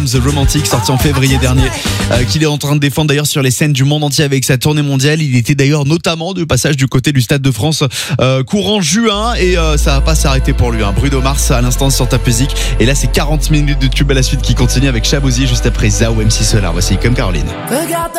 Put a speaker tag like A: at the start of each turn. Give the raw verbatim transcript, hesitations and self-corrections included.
A: album The Romantic sorti en février dernier, euh, qu'il est en train de défendre d'ailleurs sur les scènes du monde entier avec sa tournée mondiale. Il était d'ailleurs notamment de passage du côté du Stade de France euh, courant juin et euh, ça va pas s'arrêter pour lui. Hein. Bruno Mars à l'instant sur Top Music et là c'est quarante minutes de tube à la suite qui continue avec Shabozy juste après Zao M C Solar. Voici Comme Caroline.